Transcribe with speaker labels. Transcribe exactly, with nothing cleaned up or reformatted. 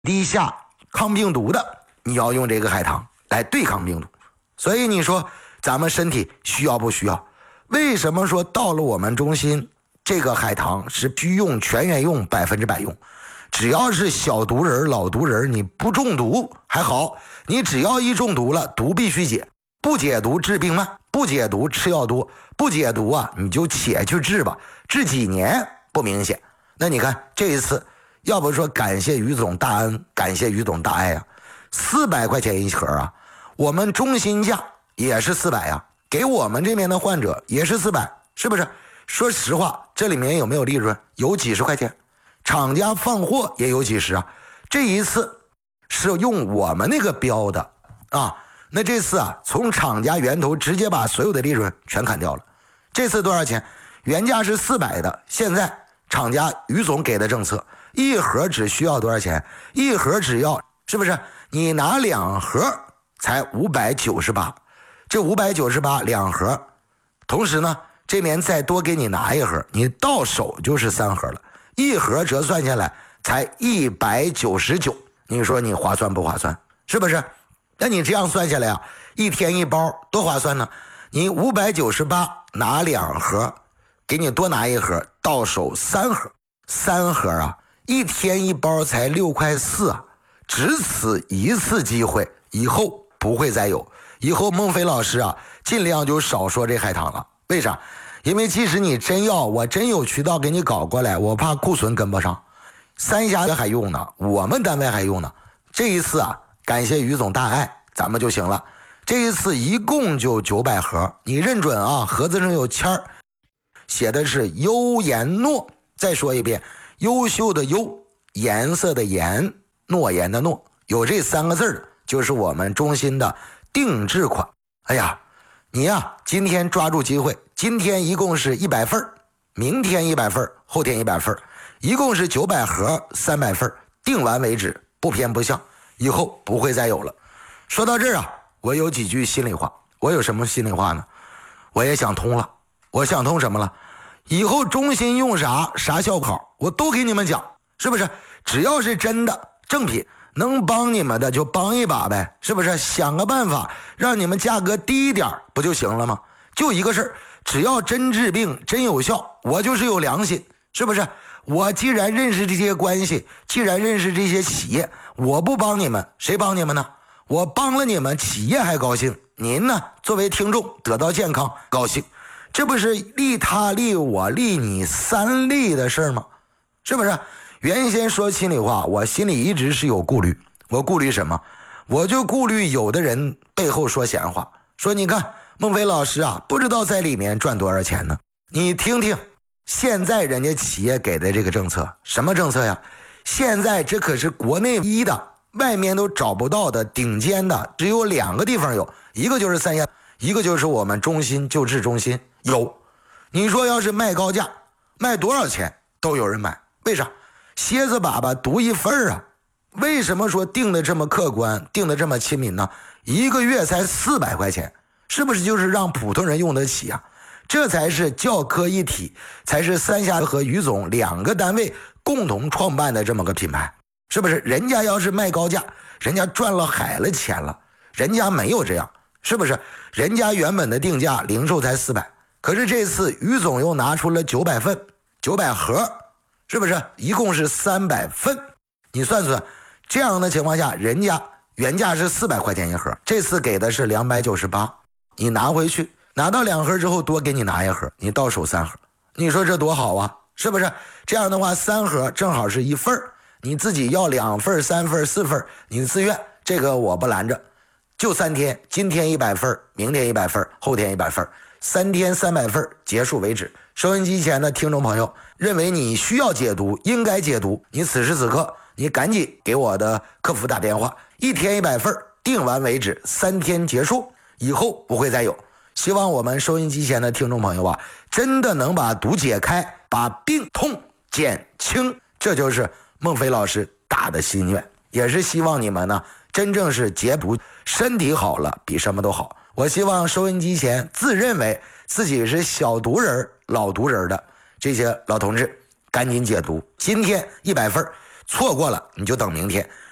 Speaker 1: 低下抗病毒的，你要用这个海棠来对抗病毒。所以你说咱们身体需要不需要？为什么说到了我们中心，这个海棠是需用全员用，百分之百用？只要是小毒人老毒人，你不中毒还好，你只要一中毒了，毒必须解，不解毒治病慢，不解毒吃药多，不解毒啊你就且去治吧，治几年不明显。那你看这一次，要不说感谢于总大恩，感谢于总大爱啊，四百块钱一盒啊，我们中心价也是四百啊，给我们这边的患者也是四百，是不是？说实话，这里面有没有利润？有几十块钱，厂家放货也有几十啊。这一次是用我们那个标的啊，那这次啊，从厂家源头直接把所有的利润全砍掉了。这次多少钱？原价是四百的，现在厂家于总给的政策，一盒只需要多少钱？一盒只要，是不是？你拿两盒才五百九十八，这五百九十八两盒，同时呢，这边再多给你拿一盒，你到手就是三盒了，一盒折算下来才一百九十九，你说你划算不划算？是不是？那你这样算下来啊，一天一包多划算呢？你五百九十八拿两盒，给你多拿一盒，到手三盒，三盒啊，一天一包才六块四啊，只此一次机会，以后不会再有。以后孟非老师啊，尽量就少说这海棠了。为啥？因为即使你真要，我真有渠道给你搞过来，我怕库存跟不上。三峡还用呢，我们单位还用呢。这一次啊，感谢于总大爱，咱们就行了。这一次一共就九百盒，你认准啊，盒子上有签儿，写的是优颜诺。再说一遍，优秀的优，颜色的颜，诺言的诺，有这三个字的就是我们中心的定制款。哎呀，你呀、啊，今天抓住机会，今天一共是一百份，明天一百份，后天一百份，一共是九百盒，三百份，定完为止，不偏不向，以后不会再有了。说到这儿啊，我有几句心里话。我有什么心里话呢？我也想通了。我想通什么了？以后中心用啥啥效果我都给你们讲，是不是？只要是真的正品，能帮你们的就帮一把呗，是不是？想个办法让你们价格低一点不就行了吗？就一个事儿，只要真治病真有效，我就是有良心，是不是？我既然认识这些关系，既然认识这些企业，我不帮你们谁帮你们呢？我帮了你们，企业还高兴，您呢作为听众得到健康高兴，这不是利他利我利你三利的事吗？是不是？原先说心里话，我心里一直是有顾虑。我顾虑什么？我就顾虑有的人背后说闲话，说你看孟非老师啊，不知道在里面赚多少钱呢。你听听现在人家企业给的这个政策，什么政策呀？现在这可是国内一的，外面都找不到的顶尖的，只有两个地方有，一个就是三峡，一个就是我们中心救治中心有。你说要是卖高价，卖多少钱都有人买，为啥？蝎子粑粑独一份啊！为什么说定的这么客观，定的这么亲民呢？一个月才四百块钱，是不是就是让普通人用得起啊？这才是教科一体，才是三峡和于总两个单位共同创办的这么个品牌，是不是？人家要是卖高价，人家赚了海了钱了，人家没有这样，是不是？人家原本的定价零售才四百，可是这次于总又拿出了九百份，九百盒，是不是？一共是三百份，你算算，这样的情况下，人家原价是四百块钱一盒，这次给的是两百九十八，你拿回去，拿到两盒之后多给你拿一盒，你到手三盒，你说这多好啊，是不是？这样的话三盒正好是一份，你自己要两份三份四份你自愿，这个我不拦着，就三天，今天一百份，明天一百份，后天一百份，三天三百份，结束为止。收音机前的听众朋友，认为你需要解读，应该解读，你此时此刻你赶紧给我的客服打电话，一天一百份，定完为止，三天结束，以后不会再有。希望我们收音机前的听众朋友啊，真的能把毒解开，把病痛减轻，这就是孟非老师大的心愿，也是希望你们呢真正是解毒，身体好了比什么都好。我希望收音机前自认为自己是小毒人老毒人的这些老同志赶紧解毒，今天一百份，错过了你就等明天，